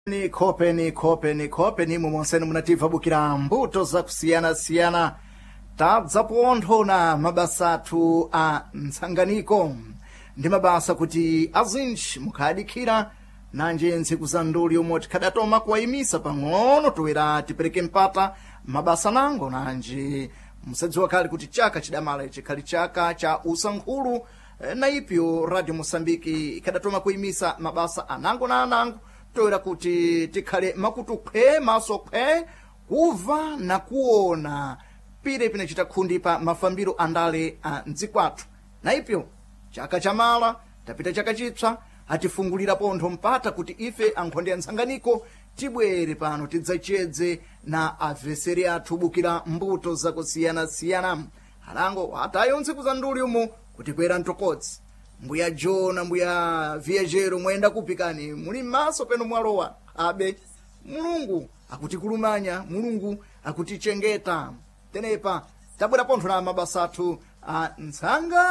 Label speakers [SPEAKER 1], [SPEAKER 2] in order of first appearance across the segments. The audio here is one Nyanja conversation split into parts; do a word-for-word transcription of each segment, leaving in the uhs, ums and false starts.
[SPEAKER 1] Ni kope ni kope ni kope ni mumonseni munativa bukira mbuto za kusiyana siyana tabza pontho na mabasa athu a msanganiko ndi mabasa kuti azinji mukhadikira nanje ntsiku za nduli omwe tikhadatoma kuwayimisa pang'ono toera tipereke mpata mabasa nango nanje musadziwa kale kuti chaka chidamala chikhali chaka cha usankhulu na ipyo Radio Mosambiki ikhadatoma kuyimisa mabasa anango na anango toera kuti tikhale makutu khwe maso khwe kuva na kuona pire pine chitakhundi mafambiro andale a mdzikwathu na ipyo chaka chamala tapita chaka chipsa atifungulira pontho mpata kuti ife ankhonde ya msanganiko tibwere pano tidzachedze na aveseri athu bukira mbuto zakusiyana-siyana halango hatayo ntsiku za nduli umu kuti kwera mtokodzi mbuya Jona mbuya viajero mwenda kupikani muli maso peno mwalowa abe mulungu akutikulumanya mulungu akutichengeta tenepa tabwera pontho na mabasa athu a msanga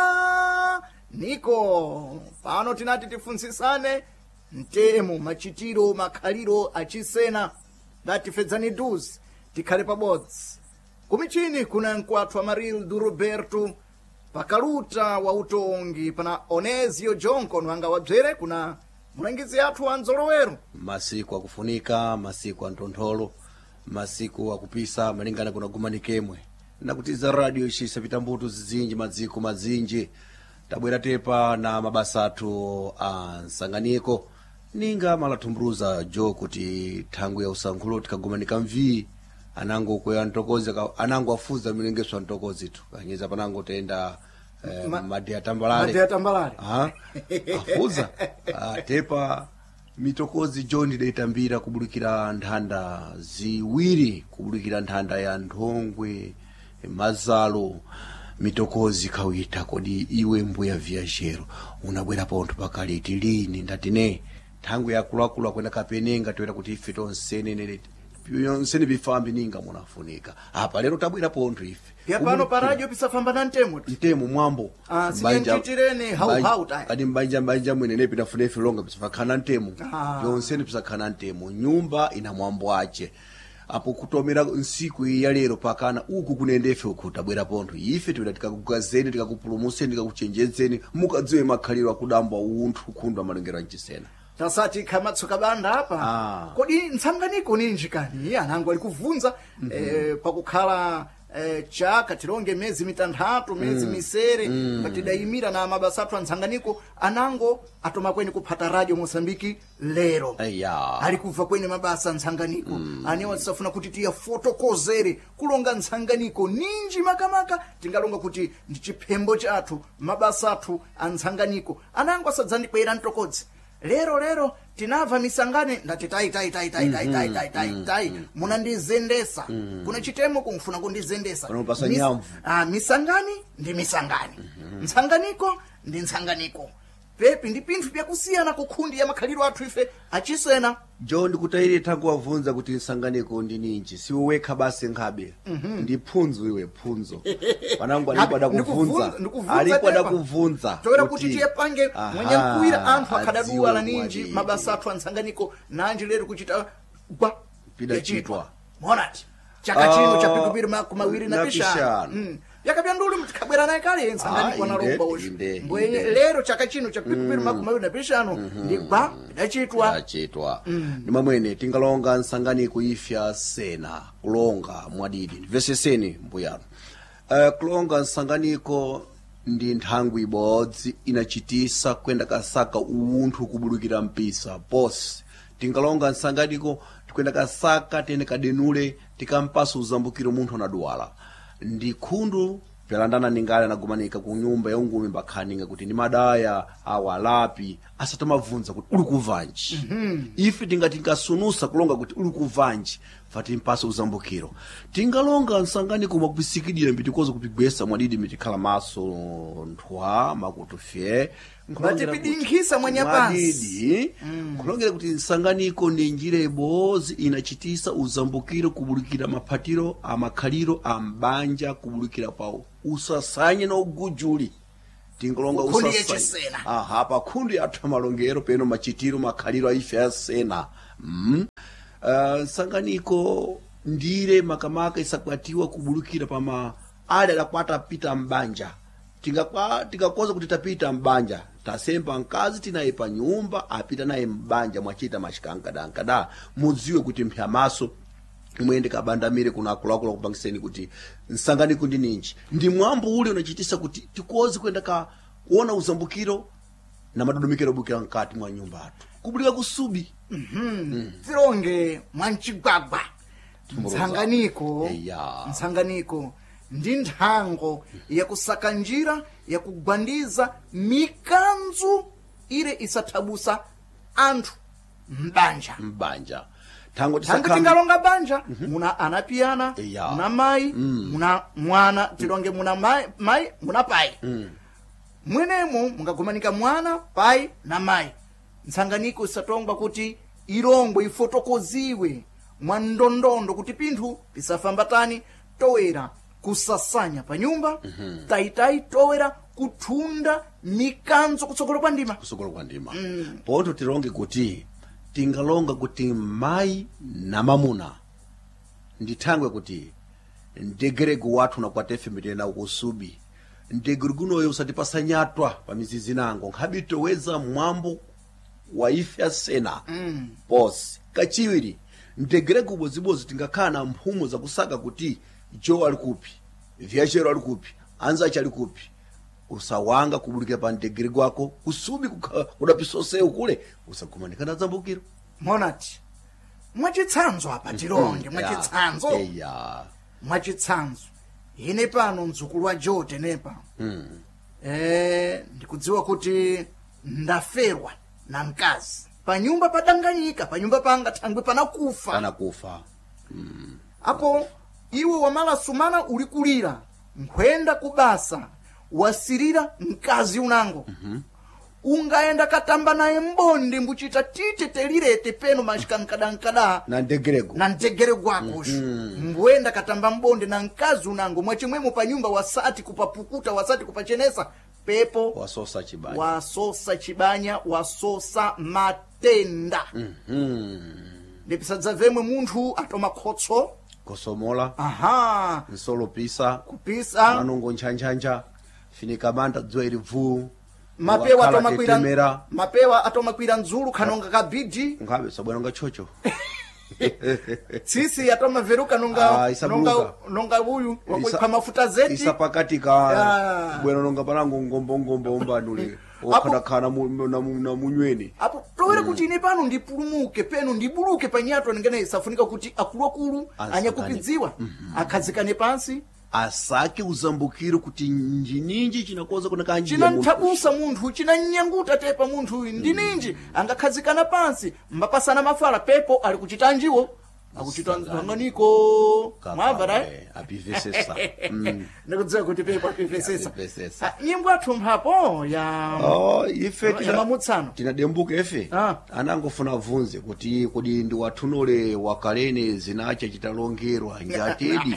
[SPEAKER 1] niko pano tinati tifunsisane mtemo machitiro makhaliro achisena datifedzani duzi tikhale pabodzi kumichini kuna mkwathu Amarildo Roberto pakaluta wa utongi pana Onezio Jonko nwanga wabzere kuna mulangizi athu anzolowero
[SPEAKER 2] masiku akufunika masiku antontholo masiku akupisa malingana kuna gumanikemwe nakutiza radio ishisa vitambuto zizinji madziko mazinji tabwera tepa na mabasa athu a msanganiko ninga malatumbruza jo kuti thangu ya usankhulo tikagumanika mvi anango kweya ntokozi anango afuza milengeso ntokozi tu kanyeza panango tenda eh, Ma, madi ya tambalale
[SPEAKER 1] madi ya tambalale
[SPEAKER 2] aha afuza ah, tepa mitokozi John deitambira kubulikira nthanda ziwiri kubulikira nthanda ya Nthongwe Mazalo mitokozi kawita kodi iwe mbuya viajero unabwera pontho pakaliti lini ndatine thangu ya kulakula kwenda kapenenga toera kuti ife tonsene nereti yonsene bifambi ninga munafunika apa lero tabwera pontho ife
[SPEAKER 1] yapano pa radio pisafamba na ntemo
[SPEAKER 2] ntemo mwambo
[SPEAKER 1] ah sinyanchitirene how how ta
[SPEAKER 2] kadi mbanja mbanja mwenene pitafune ife longa pisafakana ntemo ah. Yonsene pisakana ntemo nyumba ina mwambo ache apo kutomera nsiku ya lero pakana uku kunendefe uku tabwera pontho ife tibira tikakugazeni tikakupulumuseni tikakuchenjezeni mukadziwe makhaliro akudamba unthu khundwa malengero anchisena
[SPEAKER 1] tasati kamatsuka banda apa
[SPEAKER 2] ah.
[SPEAKER 1] Kodi msanganiko ninji kani anango alikuvunza mm -hmm. eh, pakukhala eh, chaka tilonge mezi mitanthatu mezi mm. misere mm. patidayimira na mabasa athu a msanganiko anango atoma kweni kuphata Radio Mosambiki lero
[SPEAKER 2] Aya.
[SPEAKER 1] alikuva kweni mabasa msanganiko mm. anewa tisafuna kuti tiya fotokozere kulonga msanganiko ninji makamaka tingalonga kuti ndi chiphembo chathu mabasa athu a msanganiko anango asadzandikwera mtokodzi lero lero tinava misangane ndati tai tai tai tai tai tai tai tai tai munandizendesa kuna chitemo kumfuna kundizendesa
[SPEAKER 2] Mis,
[SPEAKER 1] ah misangani ndi misangani msanganiko ndi msanganiko pepi ndi pinthu pyakusiyana kukhundi ya makhaliro athu ife achisena
[SPEAKER 2] jo ndikutayire thangu wavunza kuti msanganiko ndi ninji siwe wekha basi nkhabe mm -hmm. ndi phunzo iwe phunzo panangu alipo adakuvunza alipo adakuvunza
[SPEAKER 1] toera kuti tiye pange mwenye mkuira anthu akhadaduwa la ninji mabasa athu a msanganiko nanji lero kuchita gwa
[SPEAKER 2] pidachitwa
[SPEAKER 1] monati chaka chino uh, cha pikupiri makumawiri na pishana mm. yakapya nduli mtikabwera naye kale msanganiko na romba osho mbwenye lero chaka chino cha pikupiri mm. makumawiri na pishano mm -hmm. ndi gwa pidachitwa
[SPEAKER 2] pidachitwa mm. ndi mamwene tingalonga msanganiko ifya sena kulonga mwadidi veseseni mbuyano uh, kulonga msanganiko ndi nthangu ibodzi inachitisa kwenda kasaka unthu kubulukira mpisa boss tingalonga msanganiko tikwenda kasaka tene kadenule tikampasa uzambukiro munthu anaduwala ndi khundu pelandana ningala nagumanika ku nyumba ya ungumi mbakhaninga kuti ndi madaya awalapi asatamavunza kuti uli kuvanji mm -hmm. ife tingati nkasunusa kulonga kuti uli kuvanji fati mpasa uzambukiro tingalonga msanganiko makupisikidira mbitikozo kupigwesa mwadidi mitikhala maso nthwa makutufye
[SPEAKER 1] batipidinkhisa mwanyapansi
[SPEAKER 2] mm. kulongera kuti msanganiko ndi njira ibozi inachitisa uzambukiro kubulikira maphatiro amakhaliro ambanja kubulikira pawo usasanye no gujuli tingalonga
[SPEAKER 1] Kukhundu
[SPEAKER 2] usasa
[SPEAKER 1] yachisena.
[SPEAKER 2] aha pakhundu yathu malongero peno machitiro makhaliro a ife asena mm. uh, nsanganiko ndire makamaka isakwatiwa kubulukira pama ale alakwata pita mbanja tingakwa tingakoza kuti tapita mbanja tasemba mkazi tinaye pa nyumba apita naye mbanja mwachita mashikankadankada mudziwe kuti mpyamaso mwende kabandamire kuna akulakula kupangiseni kuti nsanganiko ndi ninji ndi mwambo ule unachitisa kuti tikozi kwenda ka kuona uzambukiro na madudumikiro bukira mkati mwa nyumba atu kubulika kusubi
[SPEAKER 1] mhm mm. Tironge mwanchigwagwa nsanganiko
[SPEAKER 2] yeah.
[SPEAKER 1] Nsanganiko ndi nthango yakusaka njira yakugwandiza mikanzu ile isathabusa anthu mbanja
[SPEAKER 2] mbanja tango
[SPEAKER 1] tango
[SPEAKER 2] tisakam
[SPEAKER 1] tingalonga banja mm -hmm. Muna anapiyana
[SPEAKER 2] yeah.
[SPEAKER 1] muna mai
[SPEAKER 2] mm.
[SPEAKER 1] muna mwana tilonge muna mai, mai muna pai
[SPEAKER 2] mm.
[SPEAKER 1] mwenemo mungagumanika mwana pai na mai nsanganiko isatongwa kuti ilongwe ifotokoziwe mwandondondo kuti pinthu pisafambatani toera kusasanya pa nyumba mm -hmm. Taitai toera kuthunda mikanzo kutsogolo kwa ndima
[SPEAKER 2] kutsogolo kwa ndima
[SPEAKER 1] mm.
[SPEAKER 2] poto tironge kuti tingalonga kuti mai na mamuna ndithangwe kuti ndegeregu wathu na kwatefe mitena ukusubi ndegeregunoyo usatipasanyatwa pa mizizi nango nkhabito weza mwambo wa ife asena
[SPEAKER 1] mm.
[SPEAKER 2] Bosi kachiwiri ndegeregu bozibozi tingakana mphumo za kusaka kuti jo alikupi vyachero alikupi anza chalikupi usawanga kubulika pa ndegeregu wako kusubi kudapisose ukule usakumanikana zambukiro
[SPEAKER 1] monati mwachitsanzo apa tironge mwachitsanzo
[SPEAKER 2] yeah. yeah.
[SPEAKER 1] mwachitsanzo ine pano mdzukulu wa Jote nepa
[SPEAKER 2] mm.
[SPEAKER 1] eh ndikudziwa kuti ndaferwa na mkazi pa nyumba padanganyika pa nyumba panga thangwe panakufa
[SPEAKER 2] panakufa mm.
[SPEAKER 1] Apo iwe wamala sumana ulikulira nkwenda kubasa wasirira mkazi unango mm -hmm. Ungaenda katamba naye mbonde mbuchita tite telirete peno mashikankadankada
[SPEAKER 2] na ndegeregu
[SPEAKER 1] na ndegeregu wako mm -hmm. Mbwenda katamba mbonde na mkazi unango mwachimwemo pa nyumba wasati kupapukuta wasati kupachenesa pepo
[SPEAKER 2] wasosa chibanya
[SPEAKER 1] wasosa chibanya wasosa matenda
[SPEAKER 2] mm -hmm.
[SPEAKER 1] Ndipisadza vemwe munthu atoma khotso
[SPEAKER 2] kosomola
[SPEAKER 1] aha
[SPEAKER 2] nsolo pisa
[SPEAKER 1] kupisa
[SPEAKER 2] manungo nchanchanja finika manda dzweri vu
[SPEAKER 1] mapewa atomakwira mapewa atomakwira nzulu kanonga kabidi
[SPEAKER 2] ngabe sabwana ngachocho
[SPEAKER 1] sisi atoma veruka nonga
[SPEAKER 2] ah,
[SPEAKER 1] nonga nonga huyu kwa mafuta zeti
[SPEAKER 2] isa pakati ka bwana nonga panango ngombo ngombo ombandule okana kana na munyweni
[SPEAKER 1] apo towere kuti ine pano ndipulumuke peno ndibuluke panyato ngene isafunika kuti akulokulu anyakupidziwa mm -hmm. Akhazikane pansi
[SPEAKER 2] asake uzambukiro kuti njininji chinakoza kuna kanji
[SPEAKER 1] china nthabusa munthu china nyanguta tepa munthu ndi ninji angakhazikana pansi mbapasana mafala pepo ali kuchitanjiwo akuchita nsanganiko mwabara
[SPEAKER 2] apivesesa
[SPEAKER 1] mm. Ndikudziwa kuti pepo apivesesa nyimbo athu mphapo ya
[SPEAKER 2] oh ife
[SPEAKER 1] tina mamutsano
[SPEAKER 2] tinadembuka efe
[SPEAKER 1] ah.
[SPEAKER 2] Anangofuna vunze kuti kodi ndi wathunole wakalene zinacha chitalongerwa njatedi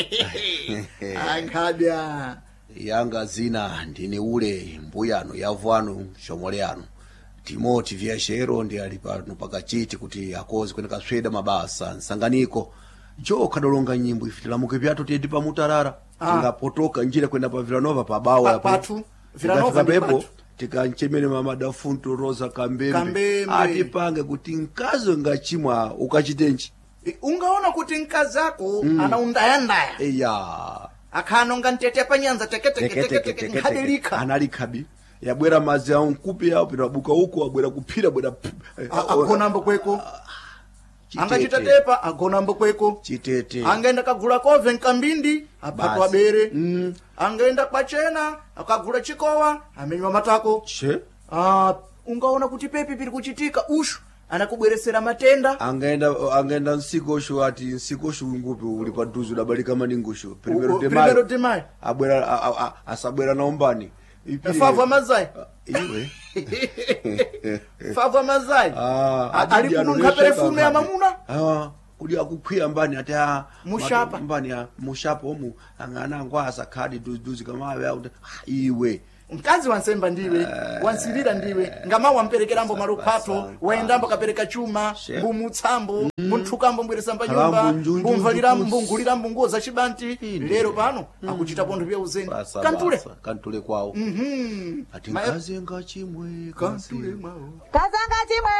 [SPEAKER 1] ankhabya
[SPEAKER 2] yanga zina ndine ule mbuyano yavwano shomoleano Timoti vyashero ndi ali pano pakachiti kuti akozi kwenda kasweda mabasa nsanganiko jo kadolonga nyimbo ifitilamuke vyatu tedi pa mutarara ah. Tingapotoka njira kwenda pa Villanova pa bawo
[SPEAKER 1] pa, patu
[SPEAKER 2] Villanova ndi patu tikanchemene mama dafunto Rosa Kambembe,
[SPEAKER 1] Kambembe.
[SPEAKER 2] Atipange kuti nkazo ngachimwa ukachitenji
[SPEAKER 1] ungaona kuti nkazako mm. Anaundayandaya
[SPEAKER 2] eya
[SPEAKER 1] akhanonga ntete panyanza teke teke teke teke nkadelika
[SPEAKER 2] analikabi yabwera mazi ya nkupi yao pita buka huko abwera kupira bwera
[SPEAKER 1] agonambo kweko angachita tepa agonambo kweko
[SPEAKER 2] chitete
[SPEAKER 1] angaenda kagula kove nkambindi apatwa bere
[SPEAKER 2] mm.
[SPEAKER 1] Angaenda kwachena akagula chikowa amenywa matako
[SPEAKER 2] che
[SPEAKER 1] ah ungaona kuti pepi pili kuchitika ushu anakubweresera matenda
[SPEAKER 2] angaenda angaenda nsikosho ati nsikosho ngupi uli paduzu dabalika maningosho
[SPEAKER 1] primero de mayo primero de mayo
[SPEAKER 2] abwera asabwera naombani
[SPEAKER 1] Fava mazai
[SPEAKER 2] iwe
[SPEAKER 1] Fava mazai ah ali kununga perfume ya mamuna
[SPEAKER 2] ah kudi akukhwiya mbani ati ah
[SPEAKER 1] mushapa
[SPEAKER 2] mbani ya mushapa omu angana ngwasa khadi duzi duzi kama ya iwe
[SPEAKER 1] mkazi wansemba ndiwe wansirira ndiwe ngama wamperekerambo maluphato wayendambo kapereka chuma mbumutsambo munthukambo mbweresamba nyumba mbumvalirambo mbungulirambo nguo za chibanti lero pano akuchita pontho pya uzeni kantule
[SPEAKER 2] kantule kwawo
[SPEAKER 1] mhm
[SPEAKER 2] ati nkazi ngachimwe
[SPEAKER 1] kantule mwawo
[SPEAKER 3] kazanga chimwe